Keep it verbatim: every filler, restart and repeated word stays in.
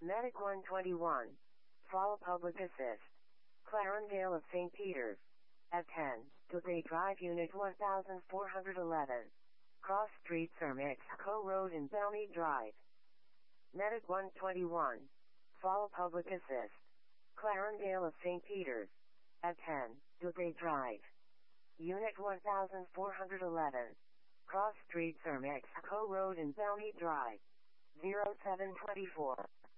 Medic one twenty-one. Fall Public Assist. Clarendale of Saint Peter's. At ten, Dubay Drive Unit one thousand four hundred eleven. Cross Street Sir Mexico Road and Belmead Drive. Medic one twenty-one. Fall Public Assist. Clarendale of Saint Peter's. At ten, Dubay Drive. Unit one thousand four hundred eleven. Cross Street Sir Mexico Road and Belmead Drive. zero seven two four.